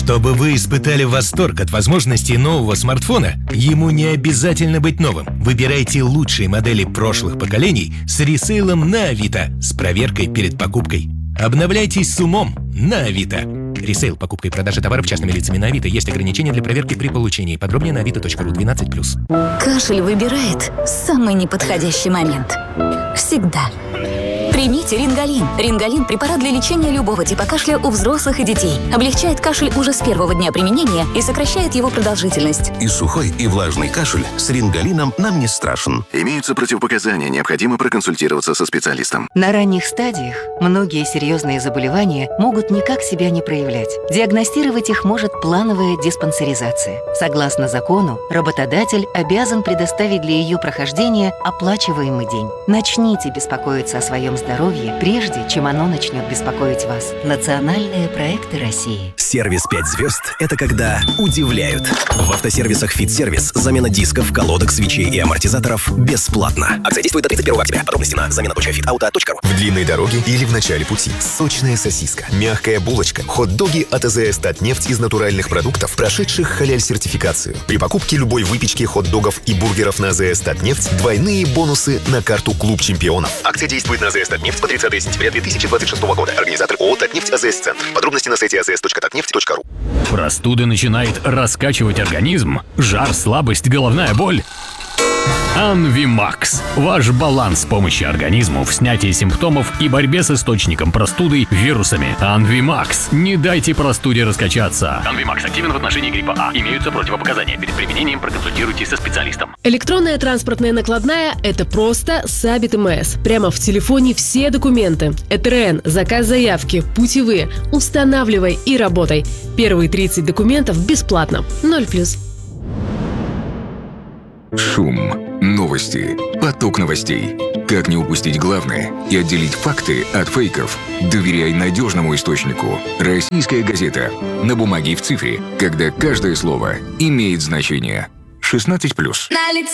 Чтобы вы испытали восторг от возможностей нового смартфона, ему не обязательно быть новым. Выбирайте лучшие модели прошлых поколений с ресейлом на Авито с проверкой перед покупкой. Обновляйтесь с умом на Авито. Ресейл, покупка и продажа товаров частными лицами на Авито. Есть ограничения для проверки при получении. Подробнее на avito.ru 12+. Кашель выбирает самый неподходящий момент. Всегда. Примите Рингалин. Рингалин – препарат для лечения любого типа кашля у взрослых и детей. Облегчает кашель уже с первого дня применения и сокращает его продолжительность. И сухой, и влажный кашель с Рингалином нам не страшен. Имеются противопоказания, необходимо проконсультироваться со специалистом. На ранних стадиях многие серьезные заболевания могут никак себя не проявлять. Диагностировать их может плановая диспансеризация. Согласно закону, работодатель обязан предоставить для ее прохождения оплачиваемый день. Начните беспокоиться о своем здоровье, прежде чем оно начнет беспокоить вас. Национальные проекты России. Сервис 5 звезд – это когда удивляют. В автосервисах «Фит-сервис» замена дисков, колодок, свечей и амортизаторов бесплатно. Акция действует до 31 октября. Подробности на замена.fitauto.ru. В длинной дороге или в начале пути. Сочная сосиска, мягкая булочка, хот-доги от АЗС «Татнефть» из натуральных продуктов, прошедших халяль-сертификацию. При покупке любой выпечки, хот-догов и бургеров на АЗС «Татнефть» двойные бонусы на карту «Клуб чемпионов». Акция действует на АЗС «Татнефть» по 30 сентября 2026 года. Организатор ООО «Татнефть АЗС-Центр». Подробности на сайте azs.tatneft.ru. Простуда начинает раскачивать организм, жар, слабость, головная боль. Анвимакс. Ваш баланс помощи организму в снятии симптомов и борьбе с источником простуды вирусами. Анвимакс. Не дайте простуде раскачаться. Анвимакс активен в отношении гриппа А. Имеются противопоказания. Перед применением проконсультируйтесь со специалистом. Электронная транспортная накладная – это просто Сабит МС. Прямо в телефоне все документы. ЭТРН, заказ заявки, путевые. Устанавливай и работай. Первые 30 документов бесплатно. 0+. Шум. Новости. Поток новостей. Как не упустить главное и отделить факты от фейков? Доверяй надежному источнику. Российская газета. На бумаге и в цифре, когда каждое слово имеет значение. 16+.